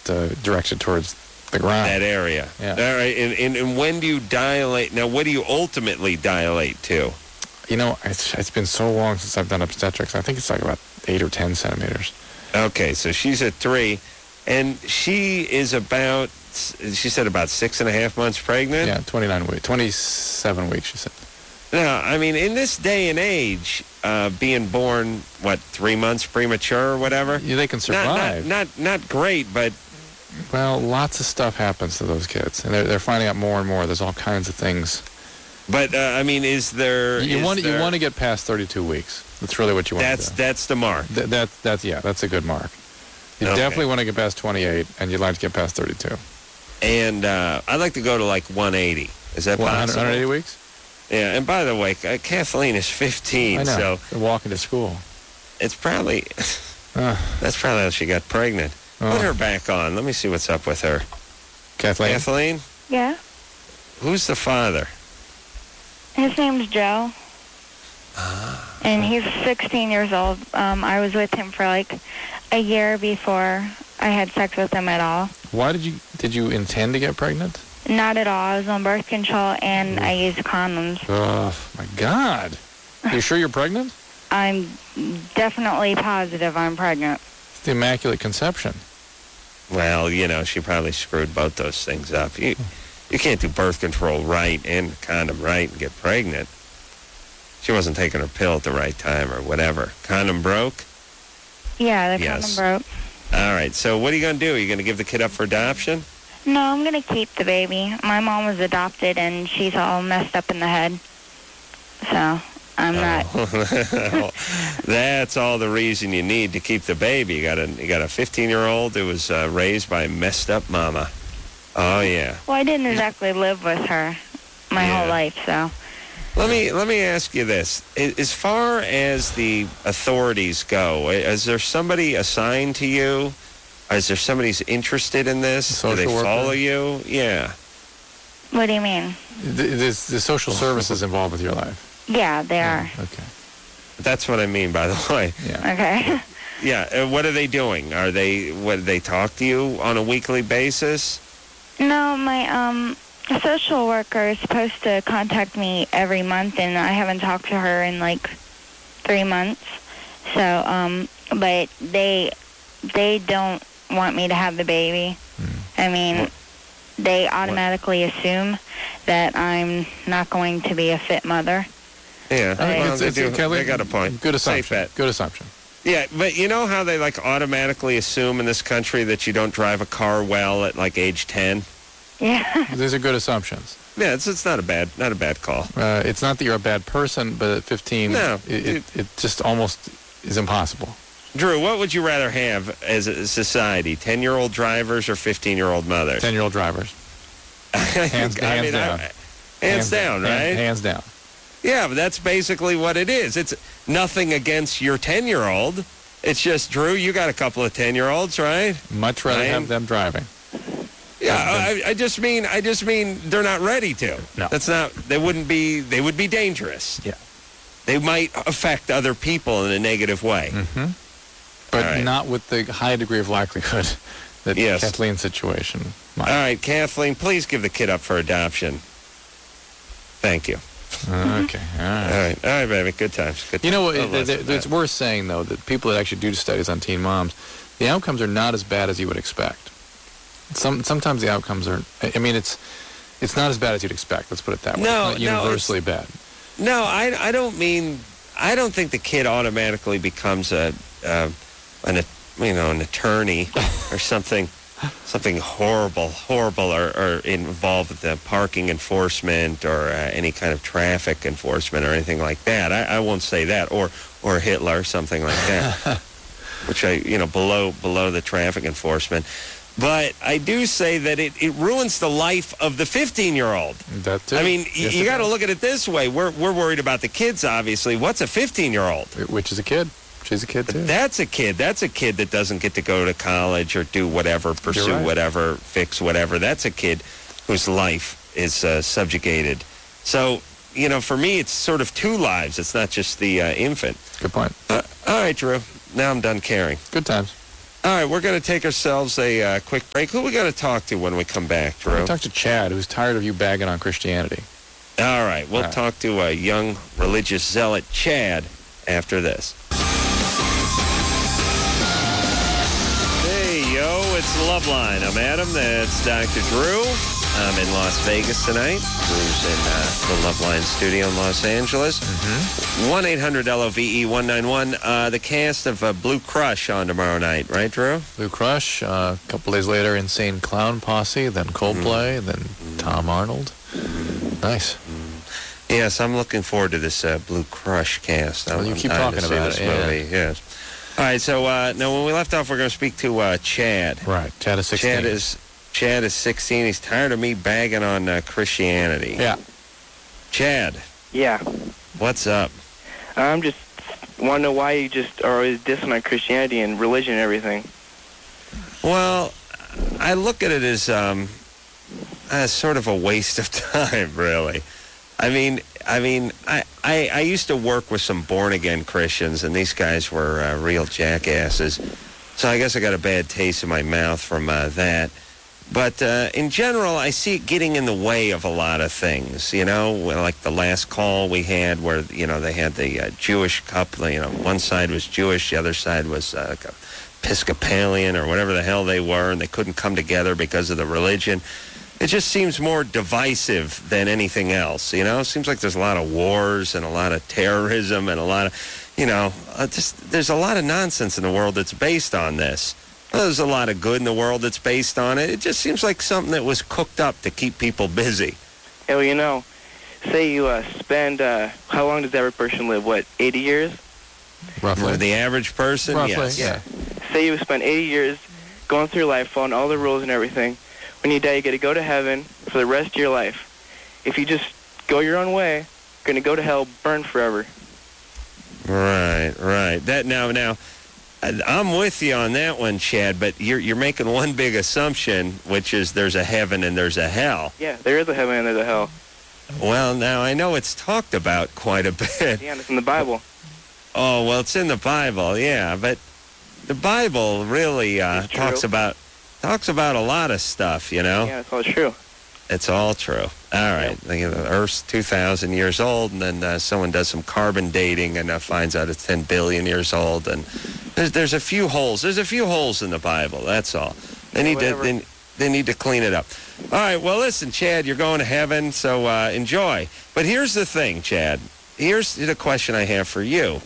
directed towards the ground. That area. Yeah. All right. And when do you dilate? Now, what do you ultimately dilate to? It's been so long since I've done obstetrics. I think it's like about 8 or 10 centimeters. Okay, so she's at 3, and she is about, she said about 6.5 months pregnant? Yeah, 27 weeks, she said. Now, I mean, in this day and age, being born, 3 months premature or whatever? Yeah, they can survive. Not great, but... Well, lots of stuff happens to those kids, and they're finding out more and more. There's all kinds of things. But, I mean, is there... You want to get past 32 weeks. That's really what you want to do. That's the mark. That's a good mark. You definitely want to get past 28, and you'd like to get past 32. And I'd like to go to, 180. Is that possible? 180 weeks? Yeah, and by the way, Kathleen is 15, I know. so... They're walking to school. It's probably... That's probably how she got pregnant. Put her back on. Let me see what's up with her. Kathleen? Kathleen? Yeah? Who's the father? His name's Joe. And he's 16 years old. I was with him for a year before I had sex with him at all. Why did you intend to get pregnant? Not at all. I was on birth control and I used condoms. Oh, my God. You sure you're pregnant? I'm definitely positive I'm pregnant. It's the Immaculate Conception. Well, she probably screwed both those things up. You can't do birth control right and condom right and get pregnant. She wasn't taking her pill at the right time or whatever. Condom broke? Yeah, the condom broke. All right, so what are you going to do? Are you going to give the kid up for adoption? No, I'm going to keep the baby. My mom was adopted, and she's all messed up in the head. So, I'm not... That's all the reason you need to keep the baby. You got a 15-year-old who was raised by a messed up mama. Oh, yeah. Well, I didn't exactly live with her my whole life, so... Let me ask you this. As far as the authorities go, is there somebody assigned to you? Is there somebody who's interested in this? Do they follow you? Yeah. What do you mean? The social services involved with your life. Yeah, they are. Okay. That's what I mean, by the way. Yeah. Okay. Yeah. What are they doing? Do they talk to you on a weekly basis? No, my a social worker is supposed to contact me every month, and I haven't talked to her in 3 months. So, but they don't want me to have the baby. I mean, they automatically assume that I'm not going to be a fit mother. Yeah, they got a point. Good assumption. Safe bet. Good assumption. Yeah, but you know how they automatically assume in this country that you don't drive a car well at age 10? Yeah. These are good assumptions. Yeah, it's not a bad call. It's not that you're a bad person, but at 15, no, it just almost is impossible. Drew, what would you rather have as a society, 10-year-old drivers or 15-year-old mothers? 10-year-old drivers. Hands down. Hands down, right? Hands down. Yeah, but that's basically what it is. It's nothing against your 10-year-old. It's just, Drew, you got a couple of 10-year-olds, right? Much rather have them driving. Yeah, I just mean they're not ready to. No. They would be dangerous. Yeah. They might affect other people in a negative way. Mm-hmm. But not with the high degree of likelihood that Kathleen's situation might. All right, Kathleen, please give the kid up for adoption. Thank you. Okay. All right, baby. Good times. You know what? It's worth saying, though, that people that actually do studies on teen moms, the outcomes are not as bad as you would expect. Sometimes the outcomes are. I mean, it's not as bad as you'd expect. Let's put it that way. No, it's not universally bad. No, I don't mean. I don't think the kid automatically becomes an attorney or something horrible, or involved with the parking enforcement or any kind of traffic enforcement or anything like that. I won't say that, or Hitler, something like that, which below the traffic enforcement. But I do say that it ruins the life of the 15-year-old. That too. I mean, you got to look at it this way. We're worried about the kids, obviously. What's a 15-year-old? Which is a kid. She's a kid, too. That's a kid. That's a kid that doesn't get to go to college or do whatever, pursue whatever, fix whatever. That's a kid whose life is subjugated. So, for me, it's sort of two lives. It's not just the infant. Good point. All right, Drew. Now I'm done caring. Good times. All right, we're going to take ourselves a quick break. Who we got to talk to when we come back, Drew? We'll talk to Chad, who's tired of you bagging on Christianity. All right, we'll talk to a young religious zealot, Chad, after this. Hey, yo, it's Loveline. I'm Adam. That's Dr. Drew. I'm in Las Vegas tonight. Drew's in the Loveline studio in Los Angeles. 1-800-LOVE-191. The cast of Blue Crush on tomorrow night, right, Drew? Blue Crush, a couple days later, Insane Clown Posse, then Coldplay, then Tom Arnold. Nice. Yes, I'm looking forward to this Blue Crush cast. Well, you keep talking about it, movie. Yes. All right, so now when we left off, we're going to speak to Chad. Right, Chad is 16. Chad is 16. He's tired of me bagging on Christianity. Yeah. Chad. Yeah. What's up? I'm just want to know why you just are always dissing on Christianity and religion and everything. Well, I look at it as sort of a waste of time, really. I mean, I used to work with some born-again Christians, and these guys were real jackasses. So I guess I got a bad taste in my mouth from that. But in general, I see it getting in the way of a lot of things, you know, like the last call we had where, you know, they had the Jewish couple, you know, one side was Jewish, the other side was like a Episcopalian or whatever the hell they were, and they couldn't come together because of the religion. It just seems more divisive than anything else, you know? It seems like there's a lot of wars and a lot of terrorism and a lot of, you know, there's a lot of nonsense in the world that's based on this. There's a lot of good in the world that's based on it. It just seems like something that was cooked up to keep people busy. Yeah, well, you know, say you spend, how long does every person live? What, 80 years? Roughly. For the average person, Roughly, yes. yeah. Say you spend 80 years going through life, following all the rules and everything. When you die, you get to go to heaven for the rest of your life. If you just go your own way, you're going to go to hell, burn forever. Right. That now, I'm with you on that one, Chad, but you're making one big assumption, which is there's a heaven and there's a hell. Yeah, there is a heaven and there's a hell. Well, now, I know it's talked about quite a bit. Yeah, and it's in the Bible. Oh, well, it's in the Bible, yeah, but the Bible really talks about a lot of stuff, you know? Yeah, it's all true. It's all true. All right. You know, the Earth's 2,000 years old, and then someone does some carbon dating and finds out it's 10 billion years old. And there's a few holes. There's a few holes in the Bible. That's all. They need to clean it up. All right. Well, listen, Chad, you're going to heaven, so enjoy. But here's the thing, Chad. Here's the question I have for you.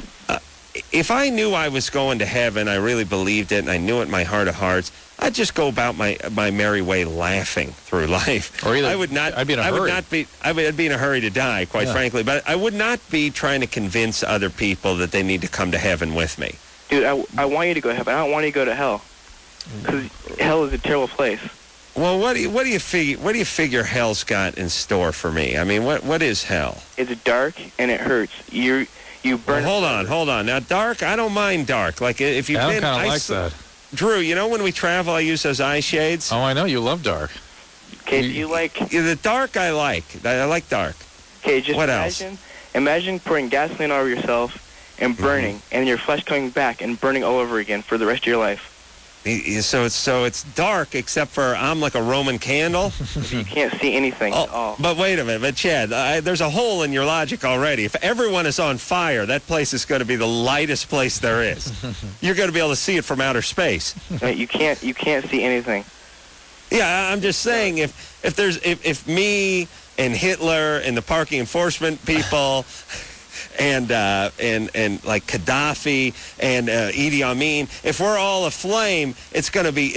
If I knew I was going to heaven, I really believed it, and I knew it in my heart of hearts, I'd just go about my merry way laughing through life. Or either, I would not. I'd be in a hurry. I'd be in a hurry to die, quite frankly. But I would not be trying to convince other people that they need to come to heaven with me. Dude, I want you to go to heaven. I don't want you to go to hell. Because hell is a terrible place. Well, what do you figure hell's got in store for me? I mean, what is hell? It's dark and it hurts. You burn. Well, hold on. Now, dark. I don't mind dark. Like if you've been. I kind of like that. Drew, you know when we travel, I use those eye shades. Oh, I know. You love dark. Okay, do you like... The dark I like. I like dark. Okay, just what else? Imagine pouring gasoline all over yourself and burning, and your flesh coming back and burning all over again for the rest of your life. So it's dark, except for I'm like a Roman candle. You can't see anything at all. But wait a minute, Chad, there's a hole in your logic already. If everyone is on fire, that place is going to be the lightest place there is. You're going to be able to see it from outer space. You can't see anything. Yeah, I'm just saying if me and Hitler and the parking enforcement people and like Gaddafi and Idi Amin, if we're all aflame, it's going to be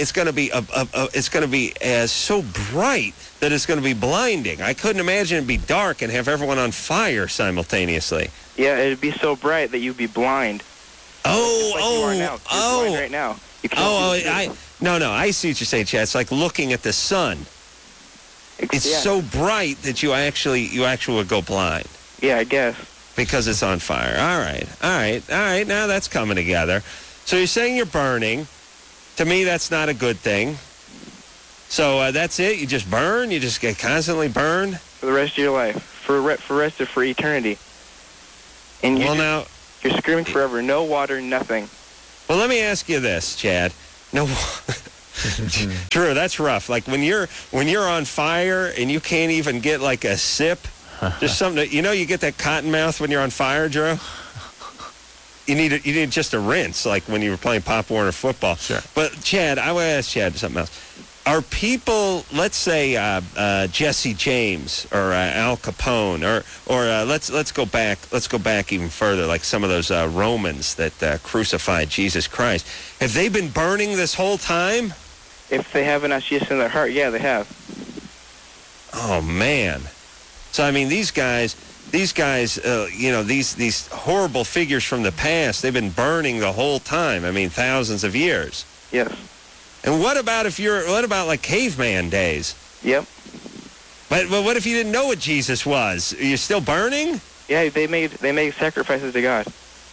so bright that it's going to be blinding. I couldn't imagine it'd be dark and have everyone on fire simultaneously. Yeah, it'd be so bright that you'd be blind. You are now. You're blind right now. You can't I see what you're saying, Chad. It's like looking at the sun. It's so bright that you actually would go blind. Yeah, I guess. Because it's on fire. All right. Now that's coming together. So you're saying you're burning. To me, that's not a good thing. So that's it? You just burn? You just get constantly burned? For the rest of your life. For eternity. And you're screaming forever. No water, nothing. Well, let me ask you this, Chad. No, Drew, that's rough. Like when you're on fire and you can't even get like a sip. There's something you get that cotton mouth when you're on fire, Drew. You need just a rinse, like when you were playing Pop Warner football. Sure. But Chad, I want to ask Chad something else. Are people, let's say Jesse James or Al Capone, or let's go back even further, like some of those Romans that crucified Jesus Christ. Have they been burning this whole time? If they have enough Jesus in their heart, yeah, they have. Oh man! So I mean, these guys, these horrible figures from the past, they've been burning the whole time. I mean, thousands of years. Yes. And what about like caveman days? Yep. But what if you didn't know what Jesus was? Are you still burning? Yeah, they made sacrifices to God.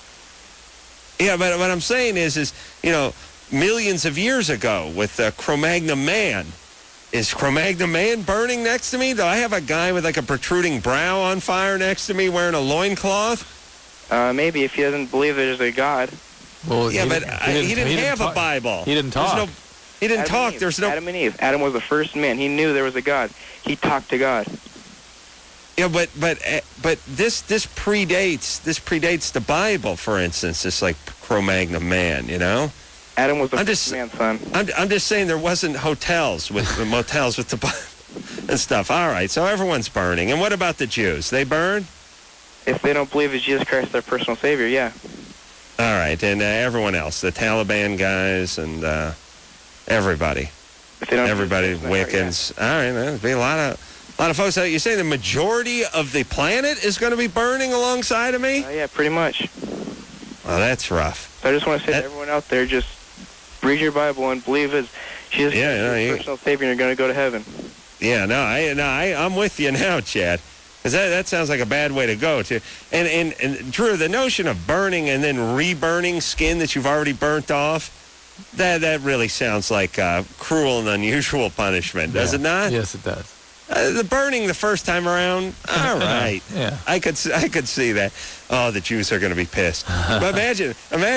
Yeah, but what I'm saying is millions of years ago with Cro-Magnon Man. Is Cro-Magnon Man burning next to me? Do I have a guy with like a protruding brow on fire next to me wearing a loincloth? Maybe if he doesn't believe there's a God. Well, yeah, but he didn't have a Bible. He didn't talk. He didn't talk. There's no Adam and Eve. Adam was the first man. He knew there was a God. He talked to God. Yeah, but this predates the Bible, for instance. It's like Cro-Magnon Man, Adam was the first man, son. I'm just saying there wasn't hotels with motels with the Bible and stuff. All right, so everyone's burning. And what about the Jews? They burn? If they don't believe that Jesus Christ is their personal Savior, yeah. All right, and everyone else, the Taliban guys and everybody. Everybody, Wiccans. Yeah. All right, there'll be a lot of folks. You're saying the majority of the planet is going to be burning alongside of me? Yeah, pretty much. Well, that's rough. So I just want to say to everyone out there, just read your Bible and believe it. Jesus Christ is your personal Savior, and you're going to go to heaven. Yeah, I'm with you now, Chad. Because that sounds like a bad way to go. And Drew, the notion of burning and then reburning skin that you've already burnt off, that really sounds like cruel and unusual punishment, does it not? Yes, it does. The burning the first time around, all right. Yeah. I could see that. Oh, the Jews are going to be pissed. But imagine,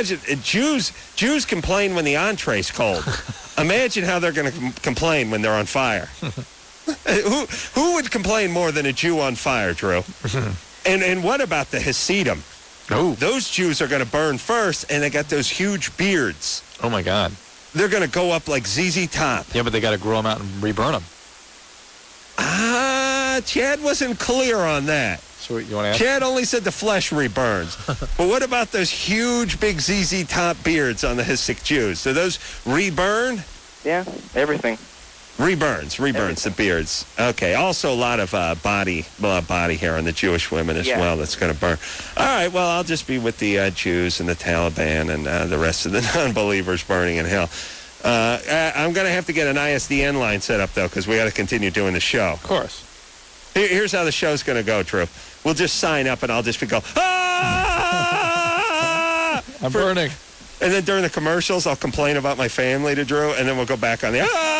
Jews complain when the entree's cold. Imagine how they're going to complain when they're on fire. Who would complain more than a Jew on fire, Drew? And what about the Hasidim? Oh. Those Jews are going to burn first, and they got those huge beards. Oh, my God. They're going to go up like ZZ Top. Yeah, but they got to grow them out and reburn them. Chad wasn't clear on that. So you want to ask? Chad only said the flesh reburns. But what about those huge, big ZZ Top beards on the Hasidic Jews? Do those reburn? Yeah, everything. Reburns, the beards. Okay, also a lot of body hair on the Jewish women as well that's going to burn. All right, well, I'll just be with the Jews and the Taliban and the rest of the non-believers burning in hell. I'm going to have to get an ISDN line set up, though, because we got to continue doing the show. Of course. Here's how the show's going to go, Drew. We'll just sign up, and I'll just go, I'm burning. And then during the commercials, I'll complain about my family to Drew, and then we'll go back on the,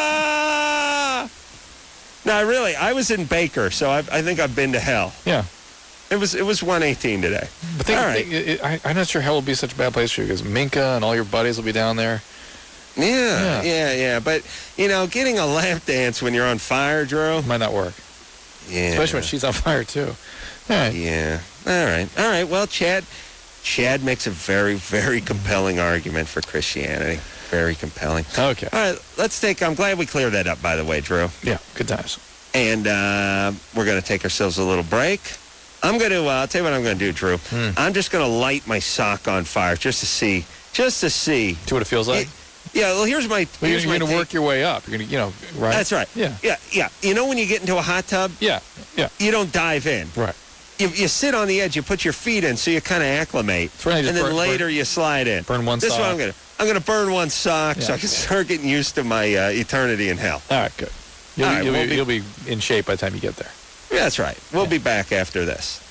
No, I was in Baker, so I think I've been to hell. Yeah. It was 118 today. But I'm not sure hell will be such a bad place for you, because Minka and all your buddies will be down there. Yeah. But, getting a lap dance when you're on fire, Drew. Might not work. Yeah. Especially when she's on fire, too. All right. Yeah. All right. Well, Chad makes a very, very compelling argument for Christianity. Very compelling. Okay. All right. I'm glad we cleared that up, by the way, Drew. Yeah. Good times. And we're going to take ourselves a little break. I'll tell you what I'm going to do, Drew. I'm just going to light my sock on fire just to see. See what it feels like? Yeah, well, here's my... Well, you're going to work your way up. You're going to, right? That's right. Yeah. You know when you get into a hot tub? Yeah. You don't dive in. Right. You sit on the edge, you put your feet in so you kind of acclimate. Right, and then later you slide in. Burn one sock. This is what I'm going to do. I'm going to burn one sock so I can start getting used to my eternity in hell. All right, good. You'll be in shape by the time you get there. Yeah, that's right. We'll be back after this.